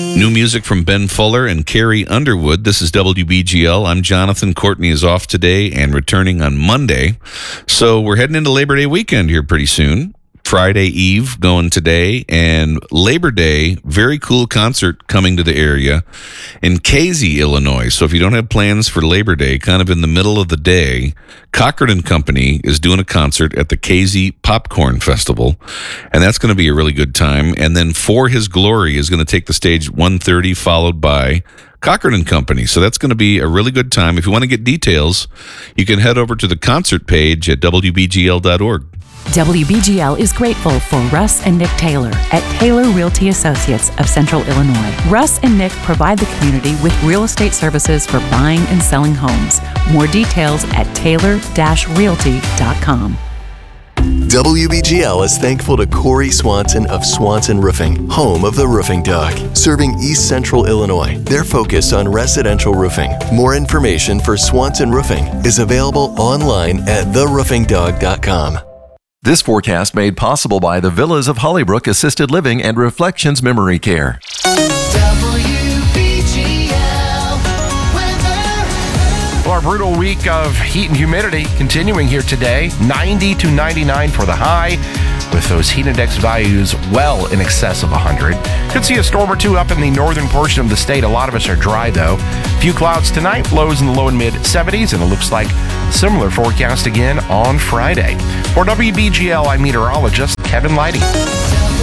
New music from Ben Fuller and Carrie Underwood. This is WBGL. I'm Jonathan. Courtney is off today and returning on Monday. So we're heading into Labor Day weekend here pretty soon. Friday Eve going today, and Labor Day, very cool concert coming to the area in Casey, Illinois. So if you don't have plans for Labor Day, kind of in the middle of the day, Cochran and Company is doing a concert at the Casey Popcorn Festival, and that's going to be a really good time. And then For His Glory is going to take the stage at 1:30, followed by Cochran and Company. So that's going to be a really good time. If you want to get details, you can head over to the concert page at WBGL.org. WBGL is grateful for Russ and Nick Taylor at Taylor Realty Associates of Central Illinois. Russ and Nick provide the community with real estate services for buying and selling homes. More details at taylor-realty.com. WBGL is thankful to Corey Swanson of Swanson Roofing, home of the Roofing Dog, serving East Central Illinois. They're focused on residential roofing. More information for Swanson Roofing is available online at theroofingdog.com. This forecast made possible by the Villas of Hollybrook Assisted Living and Reflections Memory Care. Well, our brutal week of heat and humidity continuing here today. 90 to 99 for the high, with those heat index values well in excess of 100. Could see a storm or two up in the northern portion of the state. A lot of us are dry, though. Few clouds tonight, lows in the low and mid 70s, and it looks like a similar forecast again on Friday. For WBGL, I'm meteorologist Kevin Leidy.